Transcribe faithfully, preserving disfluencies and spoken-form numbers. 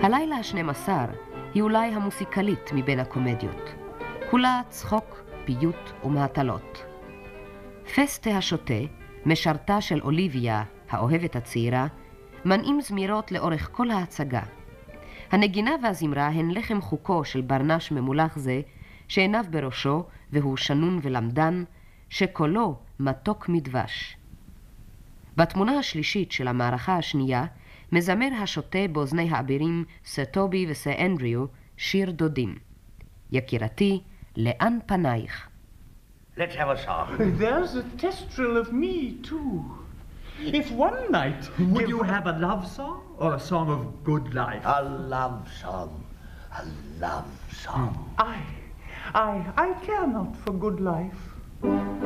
הלילה ה-שנים עשר היא אולי המוסיקלית מבין הקומדיות. כולה צחוק, פיוט ומהטלות. פסטה השוטה, משרתה של אוליביה, האוהבת הצעירה, מנעים זמירות לאורך כל ההצגה. הנגינה והזמרה הן לחם חוקו של ברנש ממולח זה, שעיניו בראשו והוא שנון ולמדן, שקולו מתוק מדבש. בתמונה השלישית של המערכה השנייה, מזמר השוטה באוזני האבירים סר טובי וסר אנדריו שיר דודים. יקירתי, לאן פנייך? Let's have a song. There's a kestrel of me, too. If one night... Would you have a love song or a song of good life? A love song. A love song. I, I, I care not for good life.